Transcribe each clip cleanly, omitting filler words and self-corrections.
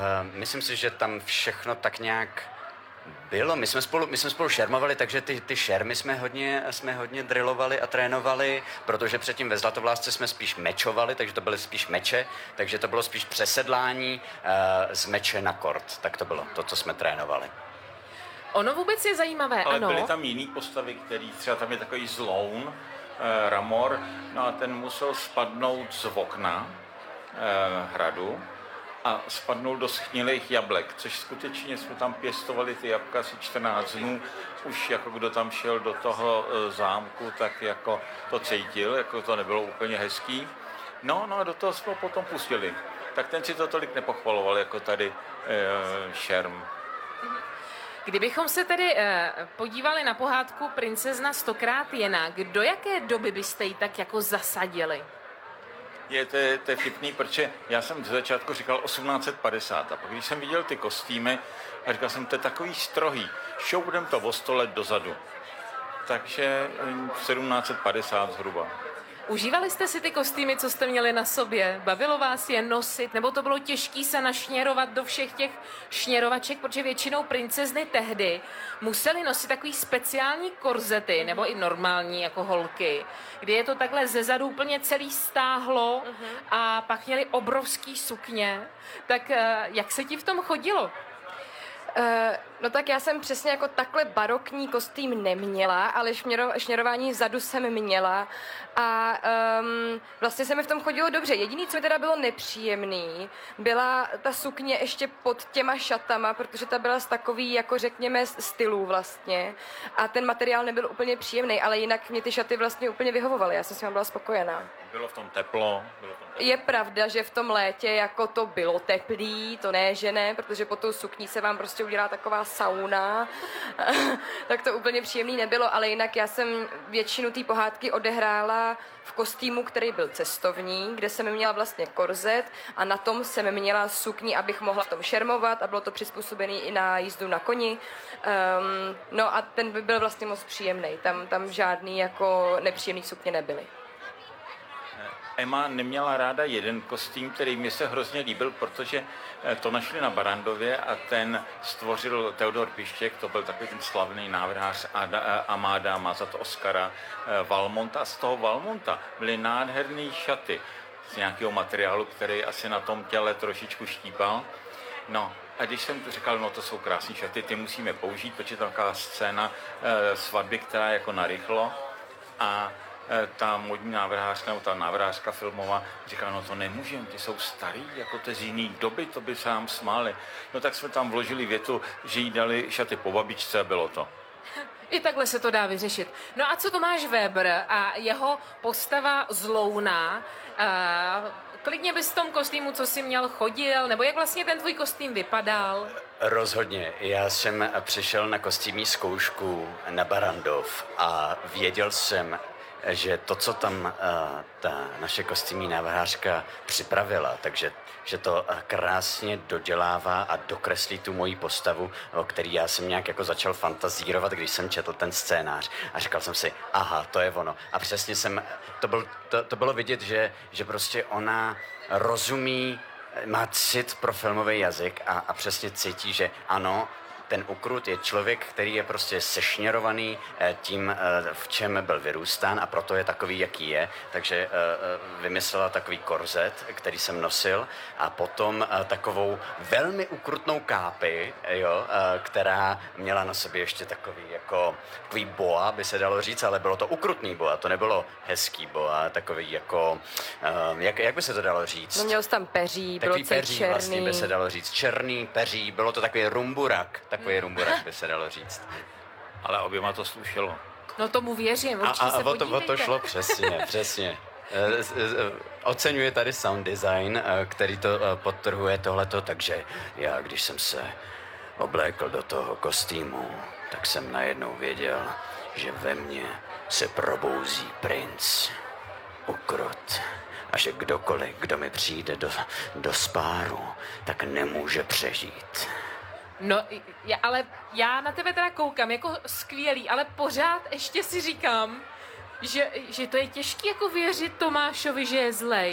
Myslím si, že tam všechno tak nějak bylo. My jsme spolu šermovali, takže ty šermy jsme hodně drillovali a trénovali, protože předtím ve Zlatovlásce jsme spíš mečovali, takže to byly spíš meče, takže to bylo spíš přesedlání z meče na kort. Tak to bylo to, co jsme trénovali. Ono vůbec je zajímavé, ale ano. byly tam jiný postavy, který třeba tam je takový zloun, Ramor, no a ten musel spadnout z okna hradu a spadnul do schnilých jablek, což skutečně jsme tam pěstovali ty jabka asi 14 dnů. Už jako kdo tam šel do toho zámku, tak jako to cítil, jako to nebylo úplně hezký. No a do toho jsme potom pustili. Tak ten si to tolik nepochvaloval, jako tady šerm. Kdybychom se tedy podívali na pohádku Princezna stokrát jinak, do jaké doby byste ji tak jako zasadili? To je vtipný, protože já jsem z začátku říkal 1850 a pak když jsem viděl ty kostýmy a říkal jsem, to je takový strohý, šoudem to o 100 let dozadu. Takže 1750 zhruba. Užívali jste si ty kostýmy, co jste měli na sobě? Bavilo vás je nosit? Nebo to bylo těžké se našněrovat do všech těch šněrovaček? Protože většinou princezny tehdy museli nosit takový speciální korzety, nebo i normální jako holky, kdy je to takhle zezadu úplně celý stáhlo a pak měli obrovský sukně. Tak jak se ti v tom chodilo? No tak já jsem přesně jako takhle barokní kostým neměla, ale šněrování vzadu jsem měla a vlastně se mi v tom chodilo dobře. Jediné, co mi teda bylo nepříjemný, byla ta sukně ještě pod těma šatama, protože ta byla z takový, jako řekněme, stylů vlastně a ten materiál nebyl úplně příjemný, ale jinak mě ty šaty vlastně úplně vyhovovaly, já jsem s nimi byla spokojená. Bylo v tom teplo. Je pravda, že v tom létě jako to bylo teplý, to ne, že ne, protože pod tou sukní se vám prostě udělá taková sauna, tak to úplně příjemný nebylo, ale jinak já jsem většinu té pohádky odehrála v kostýmu, který byl cestovní, kde jsem měla vlastně korzet a na tom jsem měla sukni, abych mohla v tom šermovat a bylo to přizpůsobené i na jízdu na koni. No a ten by byl vlastně moc příjemný, tam žádný jako nepříjemný sukně nebyly. Emma neměla ráda jeden kostým, který mi se hrozně líbil, protože to našli na Barrandově a ten stvořil Teodor Pištěk, to byl takový ten slavný návrhář Amáda, má za to Oscara, Valmonta. A z toho Valmonta byly nádherný šaty z nějakého materiálu, který asi na tom těle trošičku štípal. No a když jsem to říkal, no to jsou krásný šaty, ty musíme použít, protože to je taková scéna svatby, která je jako narychlo a ta modní návrhářka, nebo ta návrhářka filmová říká, no to nemůžeme, ty jsou starý, jako to z jiný doby, to by se nám smáli. No tak jsme tam vložili větu, že jí dali šaty po babičce a bylo to. I takhle se to dá vyřešit. No a co Tomáš Weber a jeho postava Zlouna? Klidně bys v tom kostýmu, co jsi měl, chodil, nebo jak vlastně ten tvůj kostým vypadal? Rozhodně. Já jsem přišel na kostýmní zkoušku na Barrandov a věděl jsem, že to, co tam ta naše kostýmní návrhářka připravila, takže že to krásně dodělává a dokreslí tu moji postavu, o který já jsem nějak jako začal fantazírovat, když jsem četl ten scénář a říkal jsem si, aha, to je ono. A přesně to bylo vidět, že prostě ona rozumí, má cit pro filmový jazyk a přesně cítí, že ano, ten ukrut je člověk, který je prostě sešněrovaný tím, v čem byl vyrůstán a proto je takový, jaký je. Takže vymyslela takový korzet, který jsem nosil a potom takovou velmi ukrutnou kápi, která měla na sobě ještě takový boa, by se dalo říct, ale bylo to ukrutný boa, to nebylo hezký boa, takový jako, jak by se to dalo říct? No měl jsi tam peří, bylo takový peří černý. vlastně by se dalo říct, černý peří, bylo to takový rumburak, takový rumburak by se dalo říct. Ale oběma to slušelo. No tomu věřím, určitě se podívejte. O to šlo přesně. Oceňuje tady sound design, který to podtrhuje tohleto, takže já, když jsem se oblékl do toho kostýmu, tak jsem najednou věděl, že ve mně se probouzí princ, ukrut. A že kdokoliv, kdo mi přijde do spáru, tak nemůže přežít. No, ale já na tebe teda koukám jako skvělý, ale pořád ještě si říkám, že to je těžký jako věřit Tomášovi, že je zlej.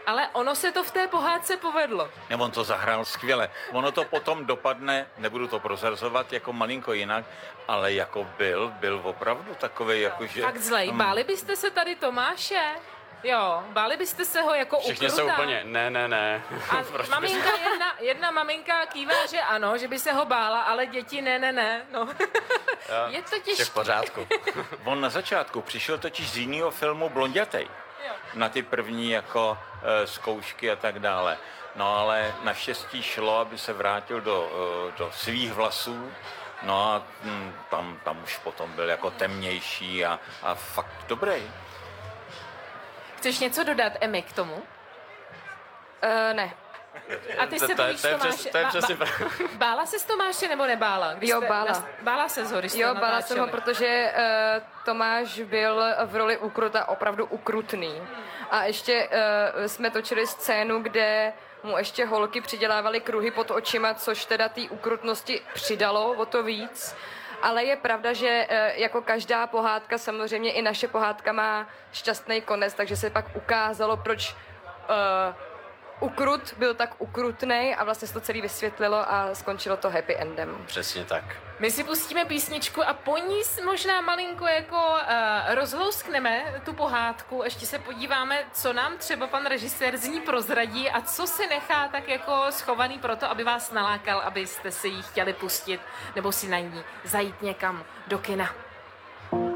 Ale ono se to v té pohádce povedlo. On to zahrál skvěle. Ono to potom dopadne, nebudu to prozrazovat, jako malinko jinak, ale jako byl opravdu takovej, jakože... Fakt zlej. Báli byste se tady Tomáše? Jo, báli byste se ho jako Všichni ukruta? jsou úplně, ne. A Proč maminka, jedna maminka kývá, že ano, že by se ho bála, ale děti ne. No. Je to Vše těžké. v pořádku. On na začátku přišel totiž z jiného filmu Blonďatej. Na ty první jako zkoušky a tak dále. No ale naštěstí šlo, aby se vrátil do svých vlasů. No a tam už potom byl jako temnější a fakt dobrý. Chceš něco dodat, Emi, k tomu? Ne. A ty se bojíš Tomáše. To je přesně Bála se z Tomáše nebo nebála? Jo, bála. Bála se z ho, když jste Jo, bála jsem ho, natáčeli. protože Tomáš byl v roli ukruta opravdu ukrutný. A ještě jsme točili scénu, kde mu ještě holky přidělávaly kruhy pod očima, což teda té ukrutnosti přidalo o to víc. Ale je pravda, že jako každá pohádka, samozřejmě i naše pohádka má šťastný konec, takže se pak ukázalo, proč ukrut byl tak ukrutnej a vlastně se to celý vysvětlilo a skončilo to happy endem. Přesně tak. My si pustíme písničku a po ní možná malinko jako rozlouskneme tu pohádku. Ještě se podíváme, co nám třeba pan režisér z ní prozradí a co si nechá tak jako schovaný pro to, aby vás nalákal, abyste si ji chtěli pustit nebo si na ní zajít někam do kina.